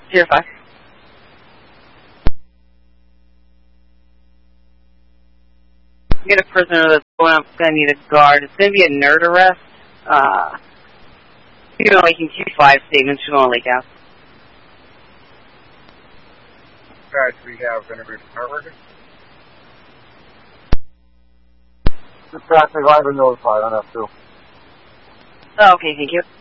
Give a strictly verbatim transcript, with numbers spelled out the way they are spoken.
Zero five. We got a prisoner that's going up, going to need a guard. It's going to be a nerd arrest. Uh, you're going to making two five statements. You're going to Lake House. Guys, we have going to be car workers. The traffic driver notified on F two. Oh, okay, thank you.